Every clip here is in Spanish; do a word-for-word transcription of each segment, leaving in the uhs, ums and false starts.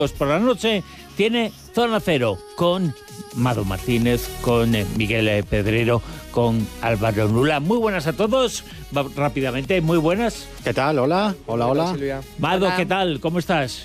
Pues por la noche tiene Zona Cero con Mado Martínez, con eh, Miguel eh, Pedrero, con Álvaro Nula. Muy buenas a todos. Va, rápidamente, muy buenas. ¿Qué tal? Hola, hola, hola. Silvia. Mado, Hola. ¿qué tal? ¿Cómo estás?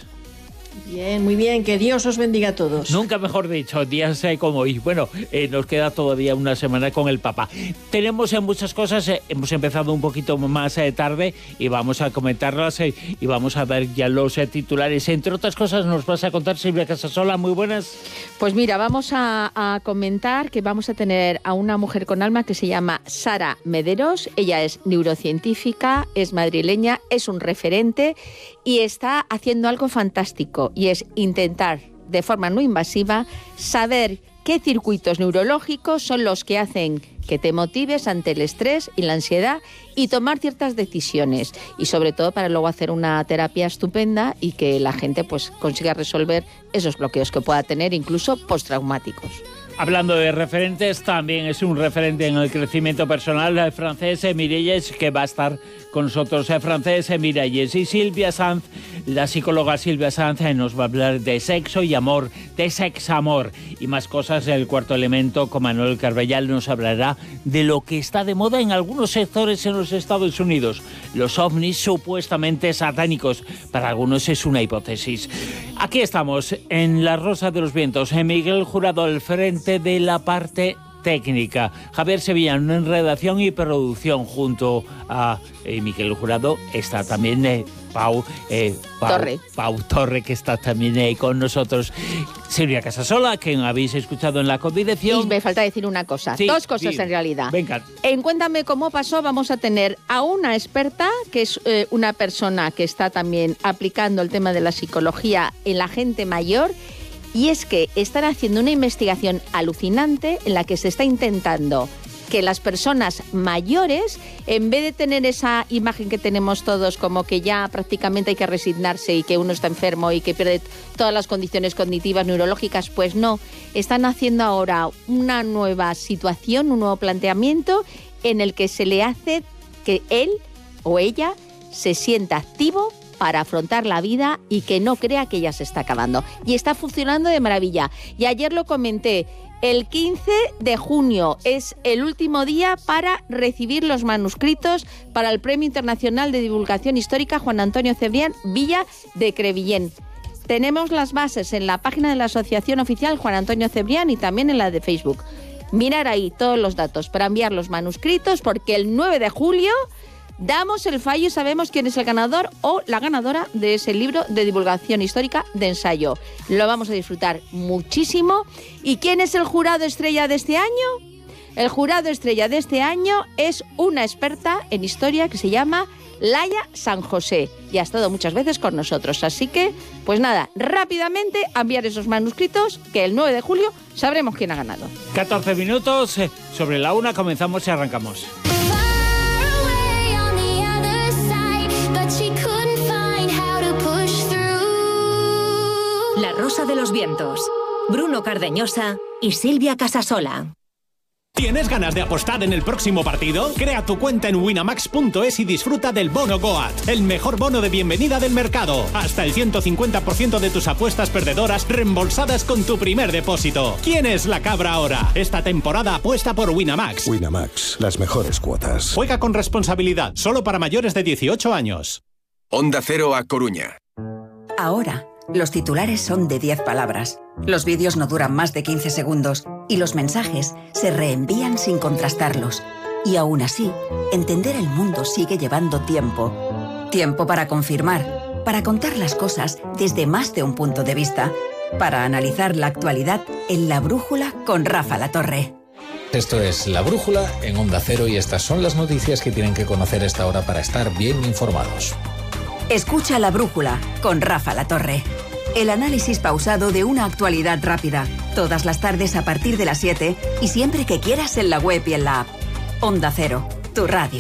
Bien, muy bien, que Dios os bendiga a todos. Nunca mejor dicho, días eh, como hoy. Bueno, eh, nos queda todavía una semana con el Papa. Tenemos eh, muchas cosas, eh, hemos empezado un poquito más eh, tarde y vamos a comentarlas eh, y vamos a ver ya los eh, titulares. Entre otras cosas nos vas a contar, Silvia Casasola, muy buenas. Pues mira, vamos a, a comentar que vamos a tener a una mujer con alma que se llama Sara Mederos. Ella es neurocientífica, es madrileña, es un referente y está haciendo algo fantástico, y es intentar, de forma no invasiva, saber qué circuitos neurológicos son los que hacen que te motives ante el estrés y la ansiedad y tomar ciertas decisiones. Y sobre todo para luego hacer una terapia estupenda y que la gente pues consiga resolver esos bloqueos que pueda tener, incluso postraumáticos. Hablando de referentes, también es un referente en el crecimiento personal, el francés Miralles, que va a estar con nosotros, el francés Miralles. Y Silvia Sanz, la psicóloga Silvia Sanz, nos va a hablar de sexo y amor, de sexamor y más cosas. El cuarto elemento, con Manuel Carbellal, nos hablará de lo que está de moda en algunos sectores en los Estados Unidos. Los ovnis supuestamente satánicos. Para algunos es una hipótesis. Aquí estamos, en La Rosa de los Vientos. Miguel Jurado al frente de la parte técnica, Javier Sevillano en redacción y producción, junto a eh, Miguel Jurado está también eh, Pau, eh, Pau Torre. Pau Torre, que está también eh, con nosotros. Silvia Casasola, que habéis escuchado en la codirección. Y me falta decir una cosa, Sí, dos cosas sí. en realidad. Venga. En Cuéntame cómo pasó vamos a tener a una experta, que es eh, una persona que está también aplicando el tema de la psicología en la gente mayor. Y es que están haciendo una investigación alucinante en la que se está intentando que las personas mayores, en vez de tener esa imagen que tenemos todos como que ya prácticamente hay que resignarse y que uno está enfermo y que pierde todas las condiciones cognitivas, neurológicas, pues no. Están haciendo ahora una nueva situación, un nuevo planteamiento en el que se le hace que él o ella se sienta activo para afrontar la vida y que no crea que ya se está acabando. Y está funcionando de maravilla. Y ayer lo comenté, el quince de junio es el último día para recibir los manuscritos para el Premio Internacional de Divulgación Histórica Juan Antonio Cebrián Villa de Crevillén. Tenemos las bases en la página de la Asociación Oficial Juan Antonio Cebrián y también en la de Facebook. Mirar ahí todos los datos para enviar los manuscritos, porque el nueve de julio... damos el fallo y sabemos quién es el ganador o la ganadora de ese libro de divulgación histórica de ensayo. Lo vamos a disfrutar muchísimo. ¿Y quién es el jurado estrella de este año? El jurado estrella de este año es una experta en historia que se llama Laia San José y ha estado muchas veces con nosotros. Así que, pues nada, rápidamente a enviar esos manuscritos, que el nueve de julio sabremos quién ha ganado. catorce minutos, eh, sobre la una comenzamos y arrancamos. La Rosa de los Vientos, Bruno Cardeñosa y Silvia Casasola. ¿Tienes ganas de apostar en el próximo partido? Crea tu cuenta en winamax punto es y disfruta del bono Goat, el mejor bono de bienvenida del mercado. Hasta el ciento cincuenta por ciento de tus apuestas perdedoras reembolsadas con tu primer depósito. ¿Quién es la cabra ahora? Esta temporada apuesta por Winamax. Winamax, las mejores cuotas. Juega con responsabilidad, solo para mayores de dieciocho años. Onda Cero a Coruña. Ahora, los titulares son de diez palabras. Los vídeos no duran más de quince segundos y los mensajes se reenvían sin contrastarlos. Y aún así, entender el mundo sigue llevando tiempo. Tiempo para confirmar, para contar las cosas desde más de un punto de vista, para analizar la actualidad en La Brújula con Rafa Latorre. Esto es La Brújula en Onda Cero y estas son las noticias que tienen que conocer a esta hora para estar bien informados. Escucha La Brújula con Rafa Latorre. El análisis pausado de una actualidad rápida. Todas las tardes a partir de las siete y siempre que quieras en la web y en la app. Onda Cero, tu radio.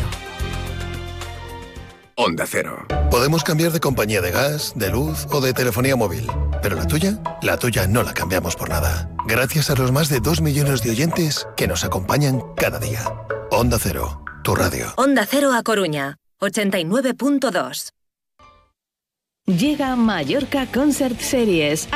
Onda Cero. Podemos cambiar de compañía de gas, de luz o de telefonía móvil. ¿Pero la tuya? La tuya no la cambiamos por nada. Gracias a los más de dos millones de oyentes que nos acompañan cada día. Onda Cero, tu radio. Onda Cero a Coruña, ochenta y nueve punto dos. Llega Mallorca Concert Series.